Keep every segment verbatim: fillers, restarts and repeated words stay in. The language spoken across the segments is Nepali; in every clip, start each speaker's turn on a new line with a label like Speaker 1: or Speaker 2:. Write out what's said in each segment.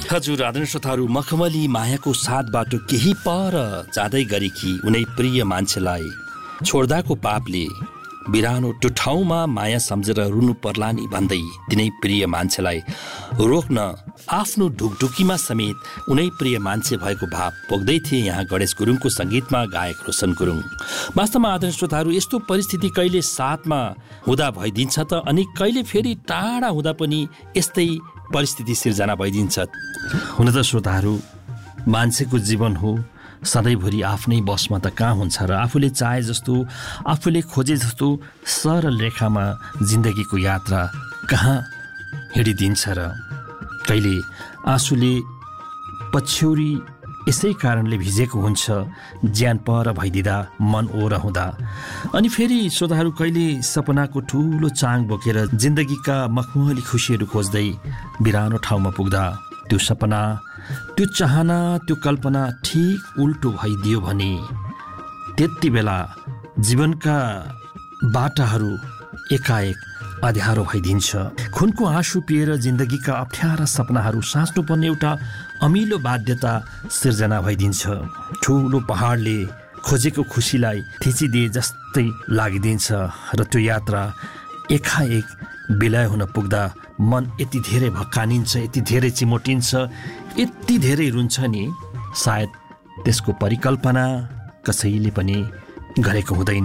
Speaker 1: हजुर आदरणीय श्रोताहरू, मखमली मायाको साथ बाटो केही पर जाँदै गरेकी उनै प्रिय मान्छेलाई छोड्दाको पापले बिरानो त्यो ठाउँमा माया सम्झेर रुनु पर्ला नि भन्दै तिनै प्रिय मान्छेलाई रोक्न आफ्नो ढुकढुकीमा समेत उनै प्रिय मान्छे भएको भाव पोख्दै थिए यहाँ गणेश गुरुङको सङ्गीतमा गायक रोशन गुरुङ। वास्तवमा आदरणीय श्रोताहरू, यस्तो परिस्थिति कहिले साथमा हुँदा भइदिन्छ त अनि कहिले फेरि टाढा हुँदा पनि यस्तै परिस्थिति सिर्जना भइदिन्छ। हुन त श्रोताहरू, मान्छेको जीवन हो, सधैँभरि आफ्नै बसमा त कहाँ हुन्छ र आफूले चाहे जस्तो आफूले खोजे जस्तो सरल रेखामा जिन्दगीको यात्रा कहाँ हिँडिदिन्छ र कहिले आँसुले पछ्यौरी यसै कारणले भिजेको हुन्छ ज्यान पर भइदिँदा मन ओर हुँदा। अनि फेरि श्रोताहरू, कहिले सपनाको ठुलो चाङ बोकेर जिन्दगीका मखमली खुसीहरू खोज्दै बिरानो ठाउँमा पुग्दा त्यो सपना, त्यो चाहना, त्यो कल्पना ठिक उल्टो भइदियो भने त्यति बेला जीवनका बाटाहरू एकाएक अँध्यारो भइदिन्छ। खुनको आँसु पिएर जिन्दगीका अप्ठ्यारा सपनाहरू साँच्नुपर्ने एउटा अमिलो बाध्यता सिर्जना भइदिन्छ। ठुलो पहाडले खोजेको खुसीलाई थिचिदिए जस्तै लागिदिन्छ र त्यो यात्रा एकाएक विलय हुन पुग्दा मन यति धेरै भक्कानिन्छ, यति धेरै चिमोटिन्छ, यति धेरै रुन्छ नि, सायद त्यसको परिकल्पना कसैले पनि गरेको हुँदैन।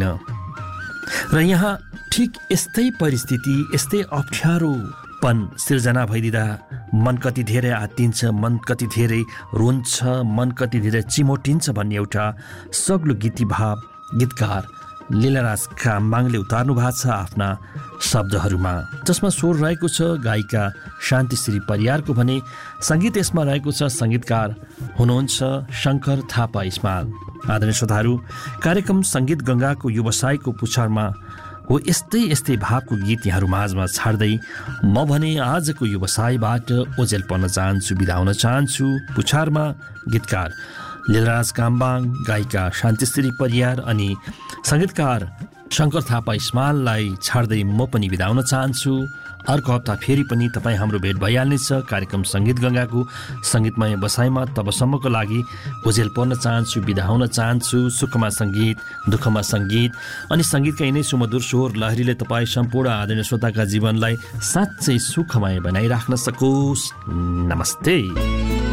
Speaker 1: र यहाँ ठिक यस्तै परिस्थिति, यस्तै अप्ठ्यारोपन सिर्जना भइदिँदा मन कति धेरै आत्तिन्छ, मन कति धेरै रोन्छ, मन कति धेरै चिमोटिन्छ भन्ने एउटा सग्लो गीती भाव गीतकार लीलाराज काम्बाङले उतार्नु भएको छ आफ्ना शब्दहरूमा, जसमा स्वर रहेको छ गायिका शान्तिश्री परियारको भने सङ्गीत यसमा रहेको छ सङ्गीतकार हुनुहुन्छ शङ्कर थापा इस्माल। आदरणीय श्रोताहरू, कार्यक्रम सङ्गीत गङ्गाको व्यवसायको पुछारमा हो यस्तै यस्तै भावको गीत यहाँहरू माझमा छाड्दै म भने आजको व्यवसायबाट ओझेल पर्न चाहन्छु, बिदा हुन चाहन्छु। पुछारमा गीतकार लीलाराज काम्बाङ, गायिका शान्तिश्री परियार अनि सङ्गीतकार शङ्कर थापा इस्माललाई छाड्दै म पनि बिदा हुन चाहन्छु। अर्को हप्ता फेरि पनि तपाईँ हाम्रो भेट भइहाल्नेछ कार्यक्रम सङ्गीत गङ्गाको सङ्गीतमय बसाइमा। तबसम्मको लागि ओझेल पर्न चाहन्छु, बिदा हुन चाहन्छु। सुखमा सङ्गीत, दुःखमा सङ्गीत अनि सङ्गीतका यिनै सुमधुर स्वर लहरीले तपाईँ सम्पूर्ण आदरणीय श्रोताका जीवनलाई साँच्चै सुखमय बनाइराख्न सकोस्। नमस्ते।